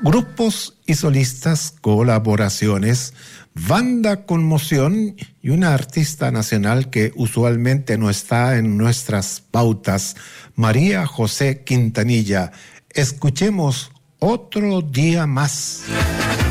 Grupos y solistas, colaboraciones, banda Conmoción y una artista nacional que usualmente no está en nuestras pautas, María José Quintanilla. Escuchemos Otro Día Más.